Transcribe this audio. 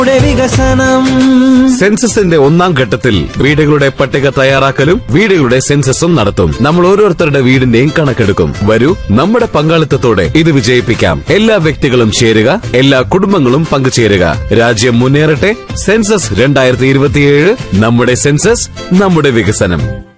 വികസനം. സെൻസസിന്റെ ഒന്നാം ഘട്ടത്തിൽ വീടുകളുടെ പട്ടിക തയ്യാറാക്കലും വീടുകളുടെ സെൻസസും നടത്തും. നമ്മൾ ഓരോരുത്തരുടെ വീടിന്റെയും കണക്കെടുക്കും. വരൂ, നമ്മുടെ പങ്കാളിത്തത്തോടെ ഇത് വിജയിപ്പിക്കാം. എല്ലാ വ്യക്തികളും ചേരുക, എല്ലാ കുടുംബങ്ങളും പങ്കുചേരുക. രാജ്യം മുന്നേറട്ടെ. സെൻസസ് 2027. നമ്മുടെ സെൻസസ്, നമ്മുടെ വികസനം.